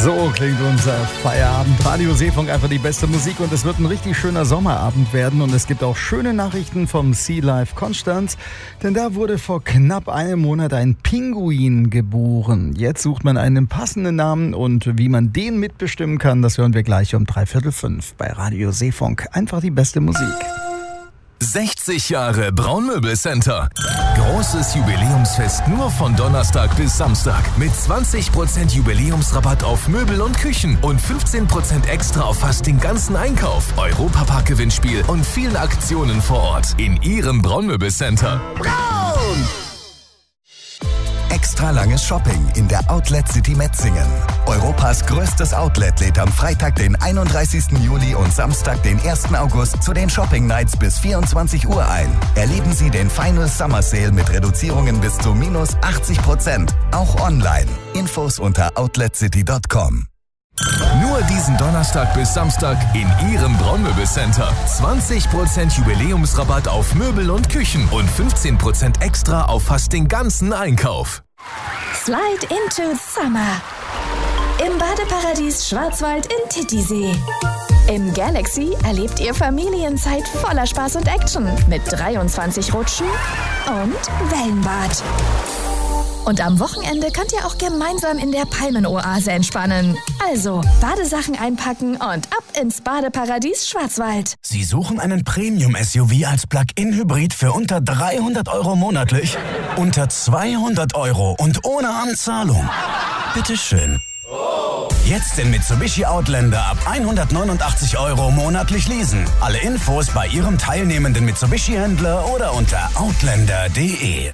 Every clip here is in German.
So klingt unser Feierabend. Radio Seefunk, einfach die beste Musik und es wird ein richtig schöner Sommerabend werden und es gibt auch schöne Nachrichten vom Sea Life Konstanz, denn da wurde vor knapp einem Monat ein Pinguin geboren. Jetzt sucht man einen passenden Namen und wie man den mitbestimmen kann, das hören wir gleich um 4:45 bei Radio Seefunk. Einfach die beste Musik. 60 Jahre Braunmöbelcenter. Großes Jubiläumsfest nur von Donnerstag bis Samstag. Mit 20% Jubiläumsrabatt auf Möbel und Küchen und 15% extra auf fast den ganzen Einkauf. Europapark-Gewinnspiel und vielen Aktionen vor Ort. In Ihrem Braunmöbelcenter. Braun! Extra langes Shopping in der Outlet City Metzingen. Europas größtes Outlet lädt am Freitag, den 31. Juli und Samstag, den 1. August zu den Shopping Nights bis 24 Uhr ein. Erleben Sie den Final Summer Sale mit Reduzierungen bis zu minus 80%. Auch online. Infos unter outletcity.com. Nur diesen Donnerstag bis Samstag in Ihrem Braunmöbelcenter. 20% Jubiläumsrabatt auf Möbel und Küchen und 15% extra auf fast den ganzen Einkauf. Slide into Summer. Im Badeparadies Schwarzwald in Titisee. Im Galaxy erlebt ihr Familienzeit voller Spaß und Action mit 23 Rutschen und Wellenbad. Und am Wochenende könnt ihr auch gemeinsam in der Palmenoase entspannen. Also Badesachen einpacken und ab ins Badeparadies Schwarzwald. Sie suchen einen Premium-SUV als Plug-in-Hybrid für unter 300 € monatlich? Unter 200 € und ohne Anzahlung? Bitteschön. Jetzt den Mitsubishi Outlander ab 189 € monatlich leasen. Alle Infos bei Ihrem teilnehmenden Mitsubishi-Händler oder unter outlander.de.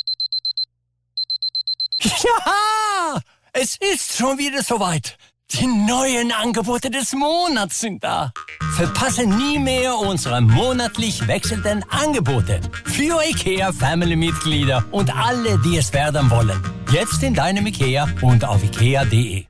Ja, es ist schon wieder soweit. Die neuen Angebote des Monats sind da. Verpasse nie mehr unsere monatlich wechselnden Angebote. Für IKEA Family-Mitglieder und alle, die es werden wollen. Jetzt in deinem IKEA und auf ikea.de.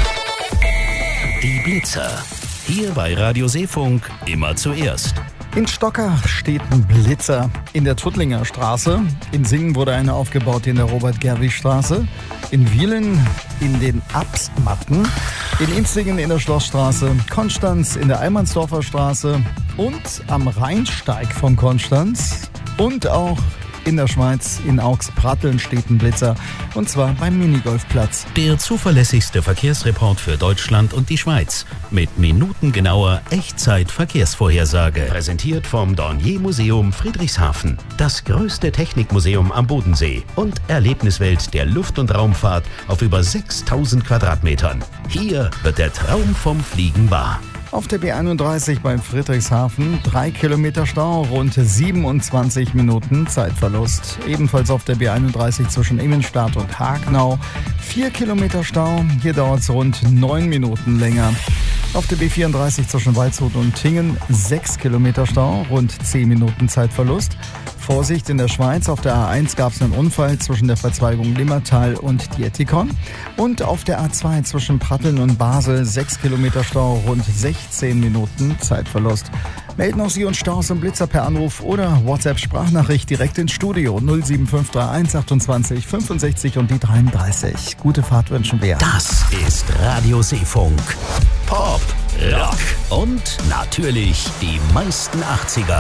Die Blitzer. Hier bei Radio Seefunk immer zuerst. In Stocker steht ein Blitzer in der Tuttlinger Straße. In Singen wurde eine aufgebaut in der Robert-Gerwig-Straße. In Wielen in den Absmatten. In Inzlingen in der Schlossstraße. Konstanz in der Almansdorfer Straße. Und am Rheinsteig von Konstanz. Und auch in der Schweiz, in Augs-Pratteln steht ein Blitzer. Und zwar beim Minigolfplatz. Der zuverlässigste Verkehrsreport für Deutschland und die Schweiz. Mit minutengenauer Echtzeit-Verkehrsvorhersage. Präsentiert vom Dornier Museum Friedrichshafen. Das größte Technikmuseum am Bodensee. Und Erlebniswelt der Luft- und Raumfahrt auf über 6000 Quadratmetern. Hier wird der Traum vom Fliegen wahr. Auf der B31 beim Friedrichshafen 3 Kilometer Stau, rund 27 Minuten Zeitverlust. Ebenfalls auf der B31 zwischen Immenstadt und Hagenau 4 Kilometer Stau, hier dauert es rund 9 Minuten länger. Auf der B34 zwischen Waldshut und Tingen 6 Kilometer Stau, rund 10 Minuten Zeitverlust. Vorsicht in der Schweiz, auf der A1 gab es einen Unfall zwischen der Verzweigung Limmertal und Dietikon. Und auf der A2 zwischen Pratteln und Basel 6 Kilometer Stau, rund 16 Minuten Zeitverlust. Melden auch Sie uns Staus und Blitzer per Anruf oder WhatsApp-Sprachnachricht direkt ins Studio 07531 28 65 und die 33. Gute Fahrt wünschen wir. Das ist Radio Seefunk. Pop, Rock und natürlich die meisten 80er.